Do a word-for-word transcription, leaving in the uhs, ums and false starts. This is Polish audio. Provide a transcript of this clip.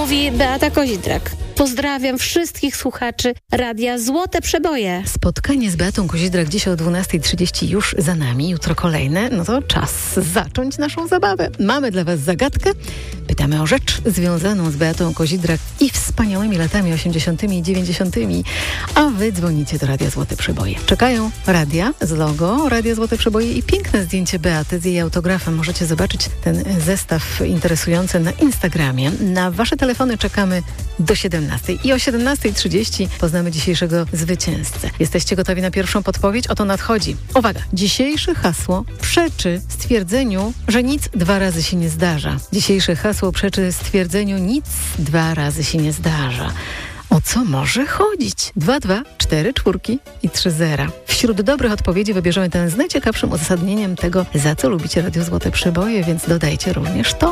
Mówi Beata Kozidrak. Pozdrawiam wszystkich słuchaczy Radia Złote Przeboje. Spotkanie z Beatą Kozidrak dziś o dwunasta trzydzieści już za nami, jutro kolejne. No to czas zacząć naszą zabawę. Mamy dla Was zagadkę. Pytamy o rzecz związaną z Beatą Kozidrak i wspaniałymi latami osiemdziesiątymi i dziewięćdziesiątymi. A Wy dzwonicie do Radia Złote Przeboje. Czekają radia z logo Radia Złote Przeboje i piękne zdjęcie Beaty z jej autografem. Możecie zobaczyć ten zestaw interesujący na Instagramie. Na Wasze telefony czekamy do siedemnastej. I o siedemnasta trzydzieści poznamy dzisiejszego zwycięzcę. Jesteście gotowi na pierwszą podpowiedź? Oto nadchodzi. Uwaga! Dzisiejsze hasło przeczy stwierdzeniu, że nic dwa razy się nie zdarza. Dzisiejsze hasło przeczy stwierdzeniu nic dwa razy się nie zdarza. O co może chodzić? Dwa, dwa, cztery, czwórki i trzy zera. Wśród dobrych odpowiedzi wybierzemy ten z najciekawszym uzasadnieniem tego, za co lubicie Radio Złote Przeboje, więc dodajcie również to.